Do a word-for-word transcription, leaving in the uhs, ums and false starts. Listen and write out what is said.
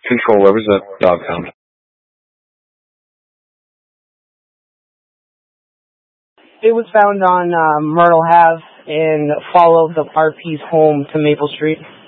Control, where was that dog found? It was found on uh, Myrtle Ave and followed the R P's home to Maple Street.